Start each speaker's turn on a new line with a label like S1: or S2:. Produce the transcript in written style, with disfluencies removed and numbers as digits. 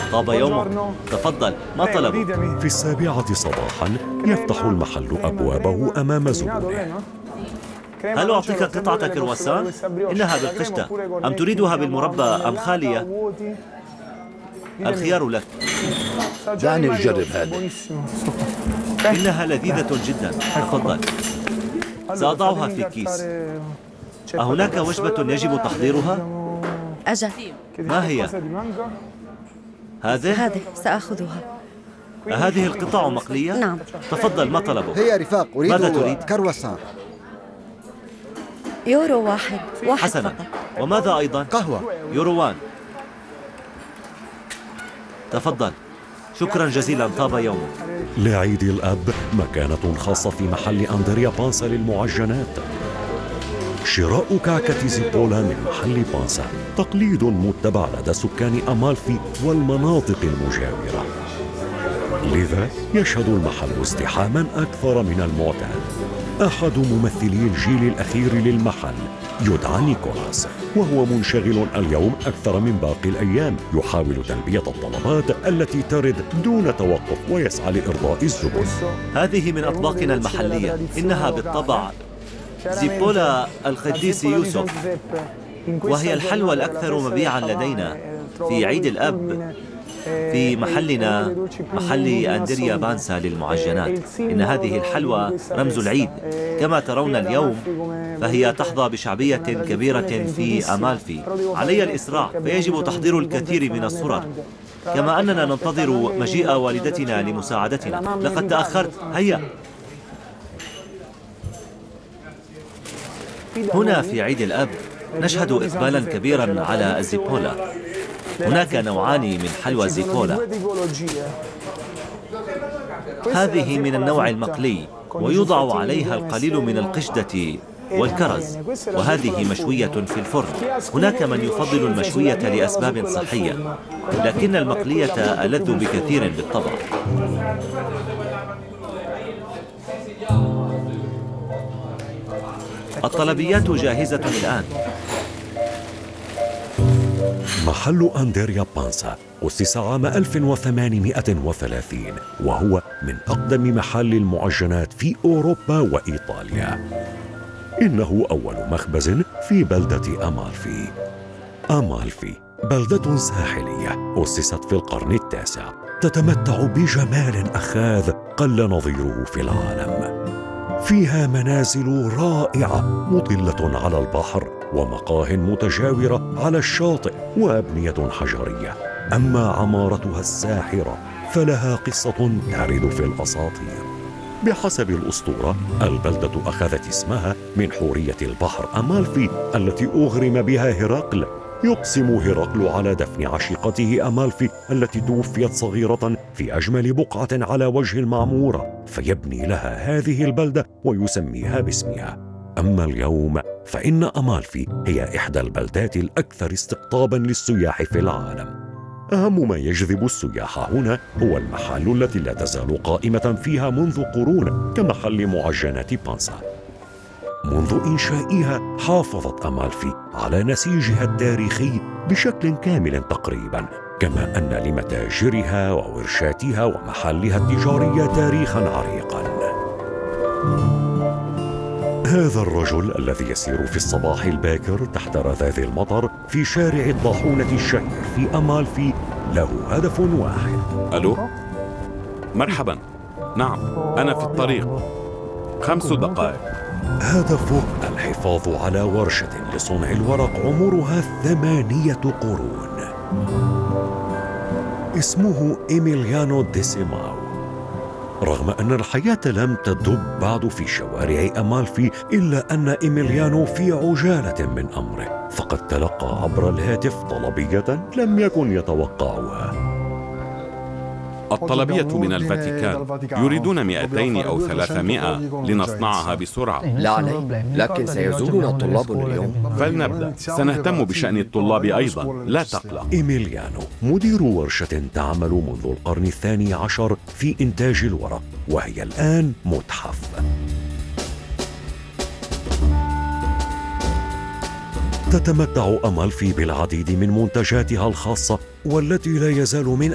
S1: طاب يومك. تفضل، ما طلبك؟
S2: في 7 صباحا يفتح المحل أبوابه أمام زبونه.
S1: هل أعطيك قطعة كرواسان؟ إنها بالقشطة. أم تريدها بالمربى أم خالية؟ الخيار لك.
S3: دعني أجرب هذا.
S1: إنها لذيذة جدا. تفضل. سأضعها في كيس. أهناك وجبة يجب تحضيرها؟
S4: أجل.
S1: ما هي؟ هذه
S4: سأخذها.
S1: هذه القطع مقلية؟
S4: نعم.
S1: تفضل، ما طلبك؟
S3: هيا رفاق،
S1: ماذا تريد؟
S3: كرواسان.
S4: يورو واحد
S1: حسنا.
S4: فقط.
S1: وماذا أيضا؟
S3: قهوة.
S1: يوروان. تفضل. شكرا جزيلا، طاب يومك.
S2: لعيد الأب مكانة خاصة في محل أندريا بانسا للمعجنات. شراء كعكة زيبولا من محل بانسا تقليد متبع لدى سكان أمالفي والمناطق المجاورة، لذا يشهد المحل ازدحاما أكثر من المعتاد. أحد ممثلي الجيل الأخير للمحل يدعى نيكولاس، وهو منشغل اليوم أكثر من باقي الأيام، يحاول تلبية الطلبات التي ترد دون توقف ويسعى لإرضاء الزبون.
S1: هذه من أطباقنا المحلية، إنها بالطبع زيبولا القديس يوسف، وهي الحلوى الأكثر مبيعا لدينا في عيد الأب في محلنا، محل أندريا بانسا للمعجنات. إن هذه الحلوى رمز العيد. كما ترون اليوم فهي تحظى بشعبية كبيرة في أمالفي. علي الإسراع، فيجب تحضير الكثير من الصور، كما أننا ننتظر مجيء والدتنا لمساعدتنا. لقد تأخرت. هيا. هنا في عيد الأب نشهد إقبالا كبيرا على الزيبولا. هناك نوعان من حلوى زيبولا. هذه من النوع المقلي ويوضع عليها القليل من القشدة والكرز، وهذه مشوية في الفرن. هناك من يفضل المشوية لأسباب صحية، لكن المقلية ألذ بكثير بالطبع. الطلبيات جاهزة الآن.
S2: محل أندريا بانسا أسس عام 1830، وهو من أقدم محل المعجنات في أوروبا وإيطاليا. إنه أول مخبز في بلدة أمالفي. أمالفي بلدة ساحلية أسست في القرن التاسع، تتمتع بجمال أخاذ قل نظيره في العالم. فيها منازل رائعة مطلة على البحر، ومقاه متجاورة على الشاطئ، وأبنية حجرية. أما عمارتها الساحرة فلها قصة ترد في الأساطير. بحسب الأسطورة، البلدة أخذت اسمها من حورية البحر أمالفي التي أغرم بها هرقل. يقسم هرقل على دفن عشيقته أمالفي التي توفيت صغيرة في أجمل بقعة على وجه المعمورة، فيبني لها هذه البلدة ويسميها باسمها. أما اليوم فإن أمالفي هي إحدى البلدات الأكثر استقطابا للسياح في العالم. أهم ما يجذب السياح هنا هو المحال التي لا تزال قائمة فيها منذ قرون كمحل معجنات بانسا. منذ إنشائها حافظت أمالفي على نسيجها التاريخي بشكل كامل تقريبا، كما أن لمتاجرها وورشاتها ومحلها التجارية تاريخا عريقا. هذا الرجل الذي يسير في الصباح الباكر تحت رذاذ المطر في شارع الطاحونة الشهير في أمالفي له هدف واحد.
S5: ألو؟ مرحبا. نعم، أنا في الطريق. 5 دقائق.
S2: هدفه الحفاظ على ورشة لصنع الورق عمرها 8 قرون. اسمه إيميليانو ديسيماو. رغم أن الحياة لم تدب بعد في شوارع أمالفي، إلا أن إيميليانو في عجالة من أمره، فقد تلقى عبر الهاتف طلبية لم يكن يتوقعها.
S5: الطلبية من الفاتيكان يريدون 200 أو 300 لنصنعها بسرعة.
S3: لا علي، لكن سيزورنا طلاب اليوم.
S5: فلنبدأ، سنهتم بشأن الطلاب أيضا، لا تقلق.
S2: إيميليانو مدير ورشة تعمل منذ القرن 12 في إنتاج الورق، وهي الآن متحف. تتمتع أمالفي بالعديد من منتجاتها الخاصة، والتي لا يزال من